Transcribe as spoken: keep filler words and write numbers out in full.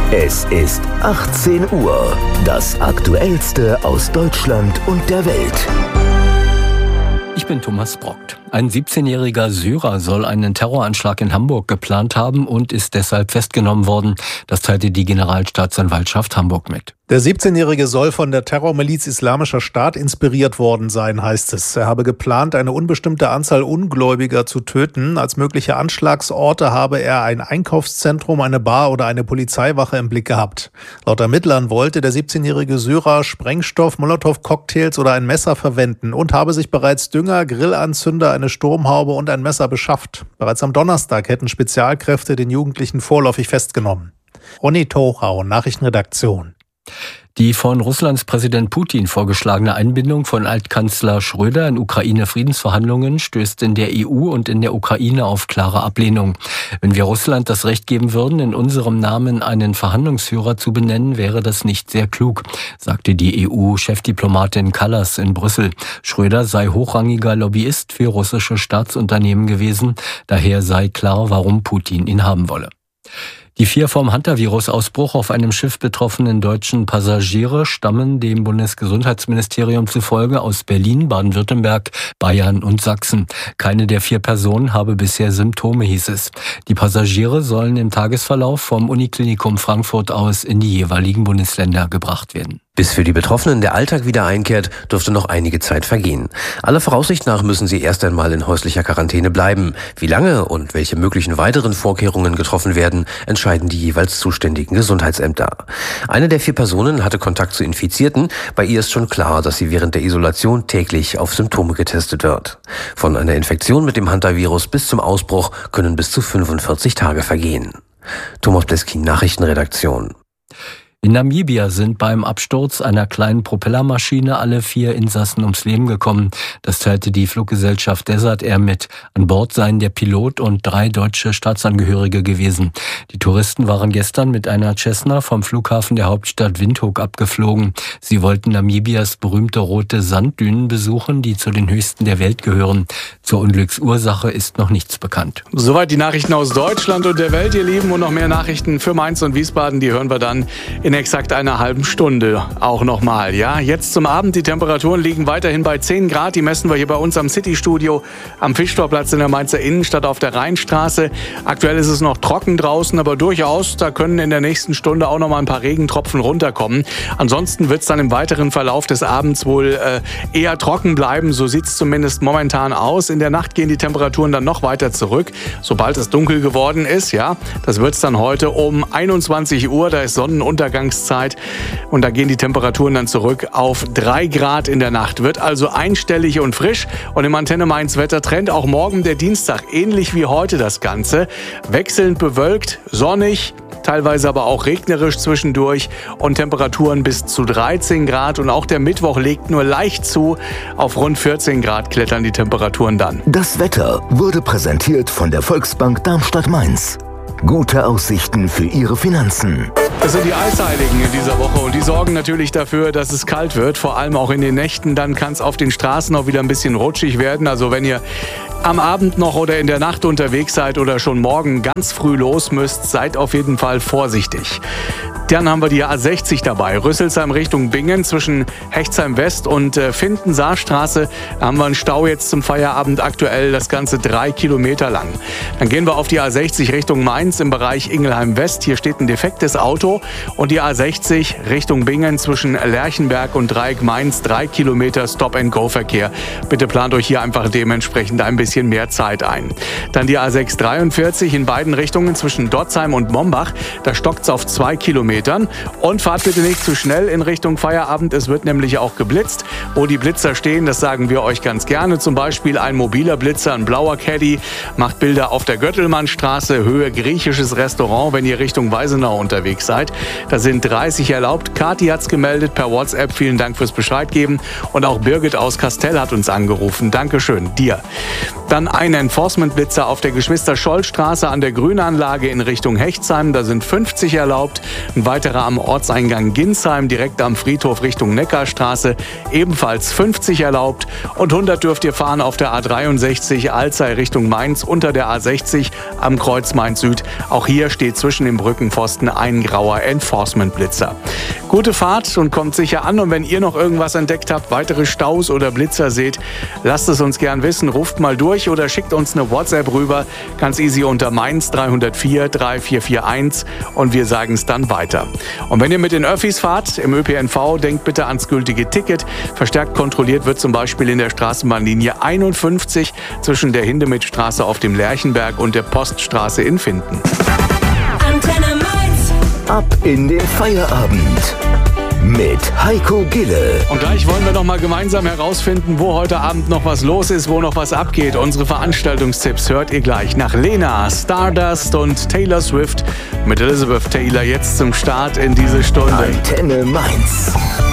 Es ist achtzehn Uhr. Das Aktuellste aus Deutschland und der Welt. Ich bin Thomas Brockt. Ein siebzehnjähriger Syrer soll einen Terroranschlag in Hamburg geplant haben und ist deshalb festgenommen worden. Das teilte die Generalstaatsanwaltschaft Hamburg mit. Der siebzehnjährige soll von der Terrormiliz Islamischer Staat inspiriert worden sein, heißt es. Er habe geplant, eine unbestimmte Anzahl Ungläubiger zu töten. Als mögliche Anschlagsorte habe er ein Einkaufszentrum, eine Bar oder eine Polizeiwache im Blick gehabt. Laut Ermittlern wollte der siebzehnjährige Syrer Sprengstoff, Molotow-Cocktails oder ein Messer verwenden und habe sich bereits Dünger, Grillanzünder, eine Sturmhaube und ein Messer beschafft. Bereits am Donnerstag hätten Spezialkräfte den Jugendlichen vorläufig festgenommen. Ronny Thorau, Nachrichtenredaktion. Die von Russlands Präsident Putin vorgeschlagene Einbindung von Altkanzler Schröder in Ukraine-Friedensverhandlungen stößt in der E U und in der Ukraine auf klare Ablehnung. Wenn wir Russland das Recht geben würden, in unserem Namen einen Verhandlungsführer zu benennen, wäre das nicht sehr klug, sagte die E U-Chefdiplomatin Kallas in Brüssel. Schröder sei hochrangiger Lobbyist für russische Staatsunternehmen gewesen, daher sei klar, warum Putin ihn haben wolle. Die vier vom Hantavirus-Ausbruch auf einem Schiff betroffenen deutschen Passagiere stammen dem Bundesgesundheitsministerium zufolge aus Berlin, Baden-Württemberg, Bayern und Sachsen. Keine der vier Personen habe bisher Symptome, hieß es. Die Passagiere sollen im Tagesverlauf vom Uniklinikum Frankfurt aus in die jeweiligen Bundesländer gebracht werden. Bis für die Betroffenen der Alltag wieder einkehrt, dürfte noch einige Zeit vergehen. Aller Voraussicht nach müssen sie erst einmal in häuslicher Quarantäne bleiben. Wie lange und welche möglichen weiteren Vorkehrungen getroffen werden, entscheiden die jeweils zuständigen Gesundheitsämter. Eine der vier Personen hatte Kontakt zu Infizierten. Bei ihr ist schon klar, dass sie während der Isolation täglich auf Symptome getestet wird. Von einer Infektion mit dem Hantavirus bis zum Ausbruch können bis zu fünfundvierzig Tage vergehen. Thomas Bleskin, Nachrichtenredaktion. In Namibia sind beim Absturz einer kleinen Propellermaschine alle vier Insassen ums Leben gekommen. Das teilte die Fluggesellschaft Desert Air mit. An Bord seien der Pilot und drei deutsche Staatsangehörige gewesen. Die Touristen waren gestern mit einer Cessna vom Flughafen der Hauptstadt Windhoek abgeflogen. Sie wollten Namibias berühmte rote Sanddünen besuchen, die zu den höchsten der Welt gehören. Zur Unglücksursache ist noch nichts bekannt. Soweit die Nachrichten aus Deutschland und der Welt, ihr Lieben. Und noch mehr Nachrichten für Mainz und Wiesbaden, die hören wir dann in exakt einer halben Stunde auch nochmal. Ja, jetzt zum Abend. Die Temperaturen liegen weiterhin bei zehn Grad. Die messen wir hier bei uns am City-Studio am Fischtorplatz in der Mainzer Innenstadt auf der Rheinstraße. Aktuell ist es noch trocken draußen, aber durchaus, da können in der nächsten Stunde auch noch mal ein paar Regentropfen runterkommen. Ansonsten wird es dann im weiteren Verlauf des Abends wohl äh, eher trocken bleiben. So sieht es zumindest momentan aus. In der Nacht gehen die Temperaturen dann noch weiter zurück, sobald es dunkel geworden ist. Ja, das wird es dann heute um einundzwanzig Uhr. Da ist Sonnenuntergang Zeit. Und da gehen die Temperaturen dann zurück auf drei Grad in der Nacht. Wird also einstellig und frisch. Und im Antenne Mainz Wettertrend auch morgen der Dienstag. Ähnlich wie heute das Ganze. Wechselnd bewölkt, sonnig, teilweise aber auch regnerisch zwischendurch. Und Temperaturen bis zu dreizehn Grad. Und auch der Mittwoch legt nur leicht zu. Auf rund vierzehn Grad klettern die Temperaturen dann. Das Wetter wurde präsentiert von der Volksbank Darmstadt-Mainz. Gute Aussichten für Ihre Finanzen. Das sind die Eisheiligen in dieser Woche und die sorgen natürlich dafür, dass es kalt wird, vor allem auch in den Nächten. Dann kann es auf den Straßen auch wieder ein bisschen rutschig werden. Also wenn ihr am Abend noch oder in der Nacht unterwegs seid oder schon morgen ganz früh los müsst, seid auf jeden Fall vorsichtig. Dann haben wir die A sechzig dabei. Rüsselsheim Richtung Bingen zwischen Hechtsheim West und äh, Finden-Saarstraße. Da haben wir einen Stau jetzt zum Feierabend aktuell, das Ganze drei Kilometer lang. Dann gehen wir auf die A sechzig Richtung Mainz im Bereich Ingelheim West. Hier steht ein defektes Auto. Und die A sechzig Richtung Bingen zwischen Lerchenberg und Dreieck Mainz. Drei Kilometer Stop-and-Go-Verkehr. Bitte plant euch hier einfach dementsprechend ein bisschen mehr Zeit ein. Dann die A sechs dreiundvierzig in beiden Richtungen zwischen Dotzheim und Mombach. Da stockt es auf zwei Kilometer. Und fahrt bitte nicht zu schnell in Richtung Feierabend. Es wird nämlich auch geblitzt. Wo die Blitzer stehen, das sagen wir euch ganz gerne. Zum Beispiel ein mobiler Blitzer, ein blauer Caddy, macht Bilder auf der Göttelmannstraße, Höhe griechisches Restaurant, wenn ihr Richtung Weisenau unterwegs seid. Da sind dreißig erlaubt. Kathi hat's gemeldet per WhatsApp. Vielen Dank fürs Bescheid geben. Und auch Birgit aus Kastell hat uns angerufen. Dankeschön, dir. Dann ein Enforcement-Blitzer auf der Geschwister-Scholl-Straße an der Grünanlage in Richtung Hechtsheim. Da sind fünfzig erlaubt. Ein weiterer am Ortseingang Ginsheim, direkt am Friedhof Richtung Neckarstraße. Ebenfalls fünfzig erlaubt. Und hundert dürft ihr fahren auf der A dreiundsechzig Alzey Richtung Mainz unter der A sechzig am Kreuz Mainz Süd. Auch hier steht zwischen den Brückenpfosten ein grauer Blauer Enforcement Blitzer. Gute Fahrt und kommt sicher an. Und wenn ihr noch irgendwas entdeckt habt, weitere Staus oder Blitzer seht, lasst es uns gern wissen. Ruft mal durch oder schickt uns eine WhatsApp rüber. Ganz easy unter Mainz drei null vier drei vier vier eins und wir sagen es dann weiter. Und wenn ihr mit den Öffis fahrt, im Ö P N V, denkt bitte ans gültige Ticket. Verstärkt kontrolliert wird zum Beispiel in der Straßenbahnlinie einundfünfzig zwischen der Hindemithstraße auf dem Lerchenberg und der Poststraße in Finden. Antenne Mainz. Ab in den Feierabend mit Heiko Gille. Und gleich wollen wir noch mal gemeinsam herausfinden, wo heute Abend noch was los ist, wo noch was abgeht. Unsere Veranstaltungstipps hört ihr gleich nach Lena, Stardust und Taylor Swift mit Elizabeth Taylor jetzt zum Start in diese Stunde. Antenne Mainz.